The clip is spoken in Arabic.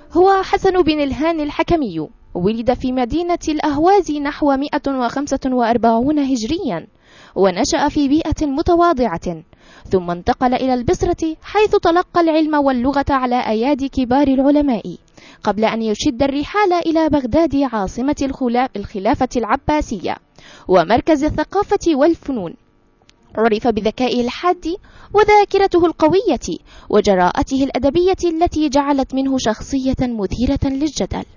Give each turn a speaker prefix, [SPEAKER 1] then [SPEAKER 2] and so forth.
[SPEAKER 1] هو حسن بن الهاني الحكمي، ولد في مدينة الأهواز نحو 145 هجريا، ونشأ في بيئة متواضعة، ثم انتقل إلى البصرة حيث تلقى العلم واللغة على أيادي كبار العلماء، قبل أن يشد الرحال إلى بغداد عاصمة الخلافة العباسية ومركز الثقافة والفنون. عرف بذكائه الحاد وذاكرته القوية وجراءته الأدبية التي جعلت منه شخصية مثيرة للجدل.